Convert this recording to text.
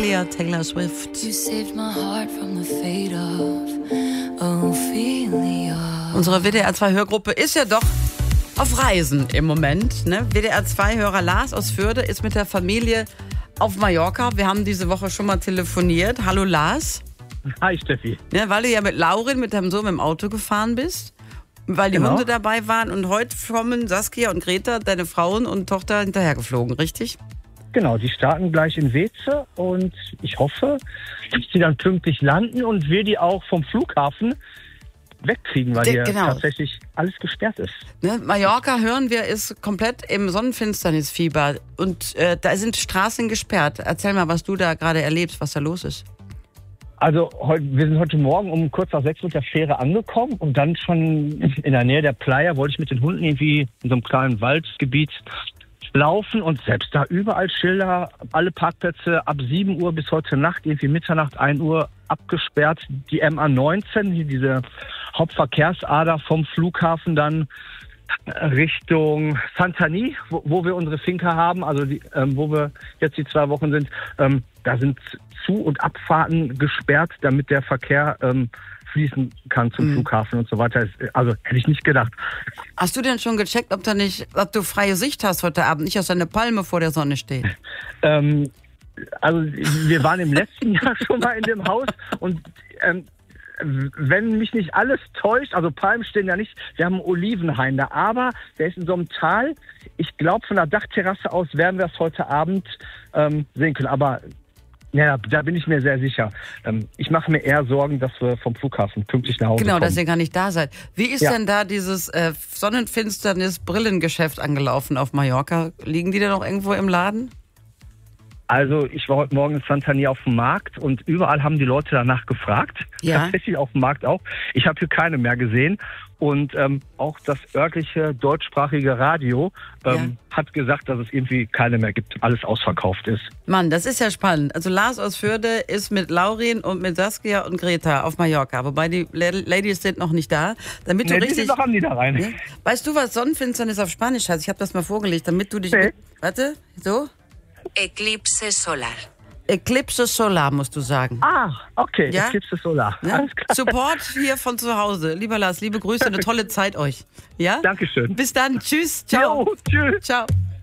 Clear, Taylor Swift. You saved my heart from the fate of Ophelia. Unsere WDR2-Hörgruppe ist ja doch auf Reisen im Moment. Ne? WDR2-Hörer Lars aus Fürde ist mit der Familie auf Mallorca. Wir haben diese Woche schon mal telefoniert. Hallo Lars. Hi Steffi. Ja, weil du ja mit Laurin, mit deinem Sohn im Auto gefahren bist. Weil die Hunde dabei waren. Und heute kommen Saskia und Greta, deine Frauen und Tochter, hinterhergeflogen, richtig? Genau, die starten gleich in Weze und ich hoffe, dass sie dann pünktlich landen und wir die auch vom Flughafen wegkriegen, weil hier tatsächlich alles gesperrt ist. Ne, Mallorca, hören wir, ist komplett im Sonnenfinsternisfieber und da sind Straßen gesperrt. Erzähl mal, was du da gerade erlebst, was da los ist. Also wir sind heute Morgen um kurz nach 6 mit der Fähre angekommen und dann schon in der Nähe der Playa wollte ich mit den Hunden irgendwie in so einem kleinen Waldgebiet laufen und selbst da überall Schilder, alle Parkplätze ab 7 Uhr bis heute Nacht, irgendwie Mitternacht, 1 Uhr abgesperrt. Die MA19, hier diese Hauptverkehrsader vom Flughafen dann Richtung Santani, wo wir unsere Finca haben, also wo wir jetzt die 2 Wochen sind, da sind Zu- und Abfahrten gesperrt, damit der Verkehr fließen kann zum Flughafen und so weiter. Also hätte ich nicht gedacht. Hast du denn schon gecheckt, ob du freie Sicht hast heute Abend, nicht, dass eine Palme vor der Sonne steht? Also wir waren im letzten Jahr schon mal in dem Haus und wenn mich nicht alles täuscht, also Palmen stehen ja nicht, wir haben einen Olivenhain da, aber der ist in so einem Tal. Ich glaube, von der Dachterrasse aus werden wir das heute Abend sehen können, aber ja, da bin ich mir sehr sicher. Ich mache mir eher Sorgen, dass wir vom Flughafen pünktlich nach Hause kommen. Genau, dass ihr gar nicht da seid. Wie ist denn da dieses Sonnenfinsternis-Brillengeschäft angelaufen auf Mallorca? Liegen die da noch irgendwo im Laden? Also ich war heute Morgen in Santani auf dem Markt und überall haben die Leute danach gefragt. Ja. Tatsächlich auf dem Markt auch. Ich habe hier keine mehr gesehen. Und auch das örtliche deutschsprachige Radio hat gesagt, dass es irgendwie keine mehr gibt. Alles ausverkauft ist. Mann, das ist ja spannend. Also Lars aus Fürde ist mit Laurin und mit Saskia und Greta auf Mallorca. Wobei die Ladies sind noch nicht da. Damit du Die sind noch am Niederrhein. Ja? Weißt du, was Sonnenfinsternis auf Spanisch heißt? Ich habe das mal vorgelegt, damit du dich... Nee. Warte, so? Eclipse solar. Eclipse Solar, musst du sagen. Ah, okay. Ja? Eclipse Solar. Ja? Alles klar. Support hier von zu Hause. Lieber Lars, liebe Grüße, eine tolle Zeit euch. Ja? Dankeschön. Bis dann. Tschüss. Ciao. Jo, tschüss. Ciao.